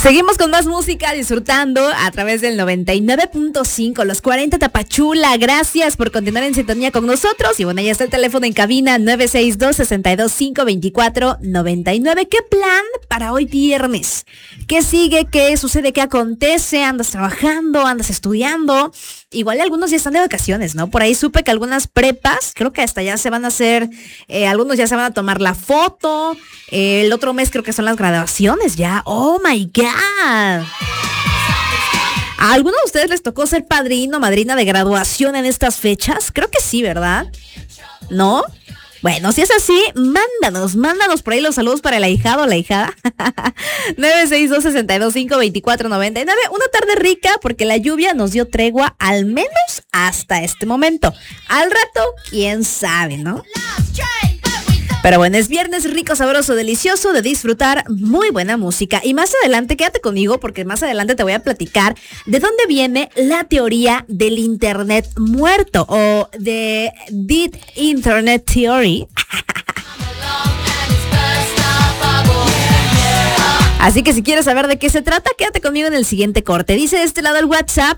Seguimos con más música, disfrutando a través del 99.5, los 40 Tapachula. Gracias por continuar en sintonía con nosotros. Y bueno, ya está el teléfono en cabina 962-625-2499. ¿Qué plan para hoy viernes? ¿Qué sigue? ¿Qué sucede? ¿Qué acontece? ¿Andas trabajando? ¿Andas estudiando? Igual algunos ya están de vacaciones, ¿no? Por ahí supe que algunas prepas, creo que hasta ya se van a hacer, algunos ya se van a tomar la foto. El otro mes creo que son las graduaciones ya. ¡Oh, my God! ¿A alguno de ustedes les tocó ser padrino o madrina de graduación en estas fechas? Creo que sí, ¿verdad? ¿No? Bueno, si es así, mándanos por ahí los saludos para el ahijado o la ahijada. 962-625-2499. Una tarde rica porque la lluvia nos dio tregua al menos hasta este momento. Al rato, quién sabe, ¿no? Pero bueno, es viernes rico, sabroso, delicioso de disfrutar muy buena música. Y más adelante, quédate conmigo porque más adelante te voy a platicar de dónde viene la teoría del Internet muerto o de Dead Internet Theory. Así que si quieres saber de qué se trata, quédate conmigo en el siguiente corte. Dice de este lado el WhatsApp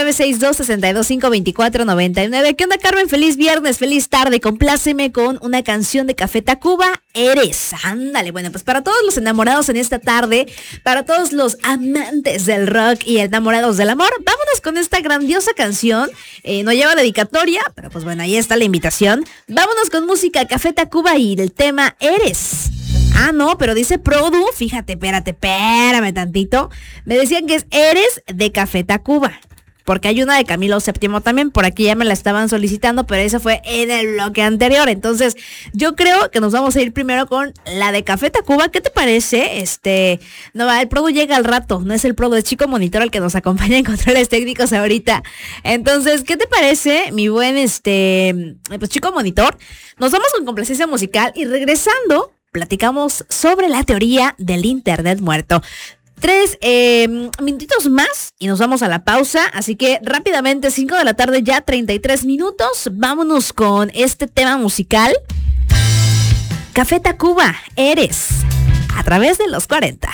962-625-2499. ¿Qué onda, Carmen? Feliz viernes, feliz tarde. Compláceme con una canción de Café Tacuba, Eres. Ándale, bueno, pues para todos los enamorados en esta tarde, para todos los amantes del rock y enamorados del amor, vámonos con esta grandiosa canción. No lleva dedicatoria, pero pues bueno, ahí está la invitación. Vámonos con música Café Tacuba y el tema Eres. Ah, no, pero dice Produ, fíjate, espérame tantito. Me decían que es Eres de Café Tacuba, porque hay una de Camilo VII también, por aquí ya me la estaban solicitando, pero esa fue en el bloque anterior. Entonces, yo creo que nos vamos a ir primero con la de Café Tacuba. ¿Qué te parece? No, el Produ llega al rato, no es el Produ, es Chico Monitor el que nos acompaña en controles técnicos ahorita. Entonces, ¿qué te parece, mi buen, pues Chico Monitor? Nos vamos con complacencia musical y regresando, platicamos sobre la teoría del Internet muerto. 3 minutitos más y nos vamos a la pausa, así que rápidamente, 5 de la tarde ya, 33 minutos, vámonos con este tema musical. Café Tacuba, Eres, a través de los 40.